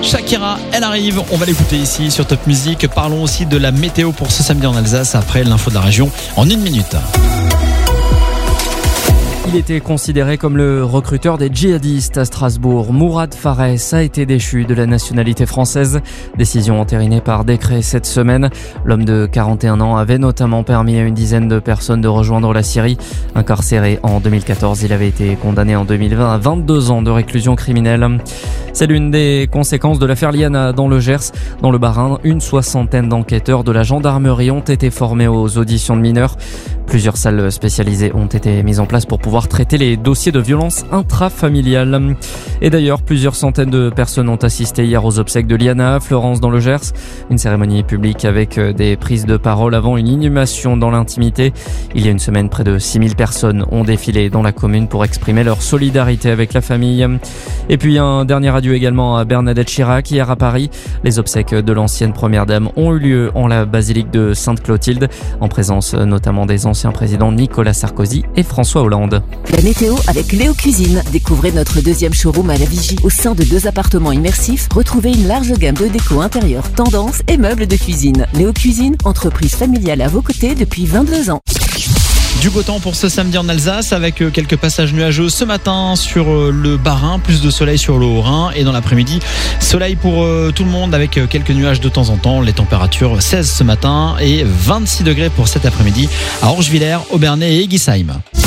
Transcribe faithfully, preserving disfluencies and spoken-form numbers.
Shakira, elle arrive, on va l'écouter ici sur Top Music. Parlons aussi de la météo pour ce samedi en Alsace après l'info de la région en une minute. Il était considéré comme le recruteur des djihadistes à Strasbourg. Mourad Fares a été déchu de la nationalité française. Décision entérinée par décret cette semaine. L'homme de quarante et un ans avait notamment permis à une dizaine de personnes de rejoindre la Syrie. Incarcéré en deux mille quatorze, il avait été condamné en deux mille vingt à vingt-deux ans de réclusion criminelle. C'est l'une des conséquences de l'affaire Liana dans le Gers. Dans le Bas-Rhin, une soixantaine d'enquêteurs de la gendarmerie ont été formés aux auditions de mineurs. Plusieurs salles spécialisées ont été mises en place pour pouvoir traiter les dossiers de violences intrafamiliales. Et d'ailleurs, plusieurs centaines de personnes ont assisté hier aux obsèques de Liana à Fleurance dans le Gers. Une cérémonie publique avec des prises de parole avant une inhumation dans l'intimité. Il y a une semaine, près de six mille personnes ont défilé dans la commune pour exprimer leur solidarité avec la famille. Et puis un dernier adieu également à Bernadette Chirac hier à Paris. Les obsèques de l'ancienne première dame ont eu lieu en la basilique de Sainte-Clotilde, en présence notamment des anciens présidents Nicolas Sarkozy et François Hollande. La météo avec Léo Cuisine. Découvrez notre deuxième showroom à la Vigie. Au sein de deux appartements immersifs, retrouvez une large gamme de déco intérieure, tendance et meubles de cuisine. Léo Cuisine, entreprise familiale à vos côtés depuis vingt-deux ans. Du beau temps pour ce samedi en Alsace avec quelques passages nuageux ce matin sur le Bas-Rhin, plus de soleil sur le Haut-Rhin et dans l'après-midi, soleil pour tout le monde avec quelques nuages de temps en temps. Les températures seize ce matin et vingt-six degrés pour cet après-midi à Orgevillers, Obernai et Eguisheim.